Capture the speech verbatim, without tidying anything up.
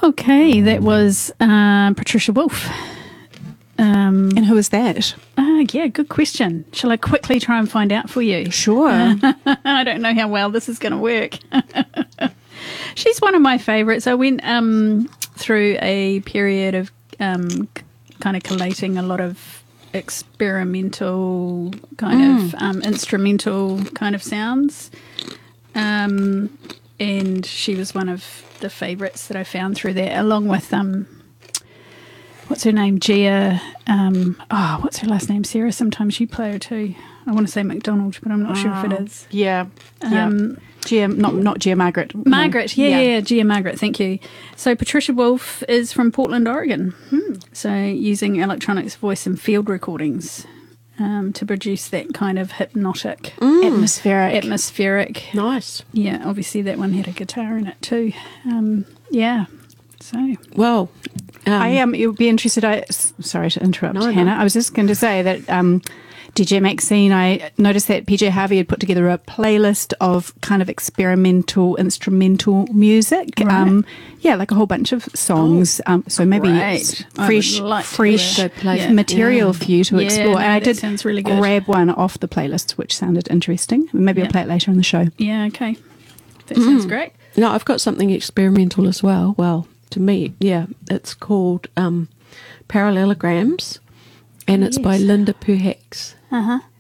Okay, that was uh, Patricia Wolf. Um, And who is that? uh, yeah, good question. Shall I quickly try and find out for you? Sure. I don't know how well this is going to work. She's one of my favourites. I went um, through a period of um, c- kind of collating a lot of experimental kind Mm. of um, instrumental kind of sounds. Um, and she was one of the favourites that I found through there, along with, um, what's her name, Gia, um, oh, what's her last name, Sarah? Sometimes you play her too. I want to say McDonald, but I'm not sure if it is. Yeah. yeah. Um, Gia, not not Gia Margaret. Margaret, yeah, yeah, yeah, Gia Margaret, thank you. So Patricia Wolf is from Portland, Oregon. Hmm. So using electronics, voice and field recordings um, to produce that kind of hypnotic, Atmospheric. atmospheric. Nice. Yeah, obviously that one had a guitar in it too. Um, yeah, so Well, um, I um, it would be interested. I s- sorry to interrupt, No, no. Hannah. I was just going to say that um, D J Maxine. I noticed that P J Harvey had put together a playlist of kind of experimental instrumental music. Right. Um, yeah, like a whole bunch of songs. um, so maybe great. it's I would fresh, like to fresh hear- Go play- yeah. material Yeah. for you to Yeah, explore. no, and I that did sounds really good. grab one off the playlist, which sounded interesting. Maybe Yeah. I'll play it later in the show. yeah, okay, that sounds Mm. great. no, I've got something experimental as well. Well, to me, yeah, it's called um, Parallelograms, and it's by Yes. Linda Perhacs. Uh huh.